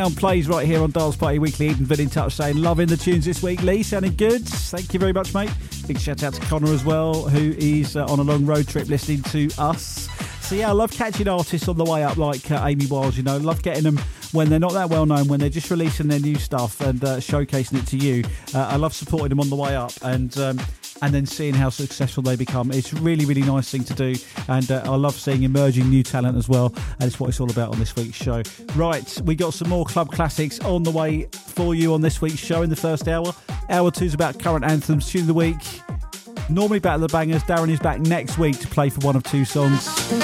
Plays right here on Dance Party Weekly. Eden been in touch saying loving the tunes this week. Lee, sounding good. Thank you very much, mate. Big shout out to Connor as well, who is on a long road trip listening to us. So yeah, I love catching artists on the way up like Amy Wiles, you know. Love getting them when they're not that well known, when they're just releasing their new stuff and showcasing it to you. I love supporting them on the way up and then seeing how successful they become. It's a really, really nice thing to do, and I love seeing emerging new talent as well, and it's what it's all about on this week's show. Right, we got some more club classics on the way for you on this week's show in the first hour. Hour 2 is about current anthems, tune of the week. Normally Battle of the Bangers. Darren is back next week to play for one of two songs.